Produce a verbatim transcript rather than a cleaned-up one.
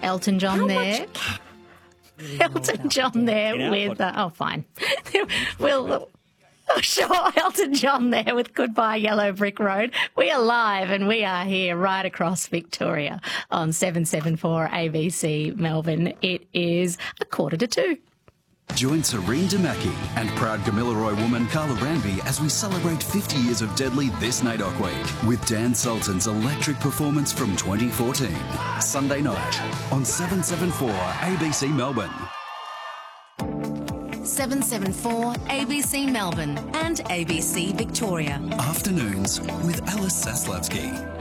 Elton John How there. much ca- Elton John there Get out, with, bud. uh, oh, fine. we'll, oh, sure, Elton John there with Goodbye Yellow Brick Road. We are live and we are here right across Victoria on seven seventy-four A B C Melbourne. It is a quarter to two. Join Serene Damaki and proud Gamilaroi woman Carla Ranby as we celebrate fifty years of Deadly this N A D O C week with Dan Sultan's electric performance from twenty fourteen. Sunday night on seven seventy-four A B C Melbourne. seven seventy-four A B C Melbourne and A B C Victoria. Afternoons with Alice Saslavsky.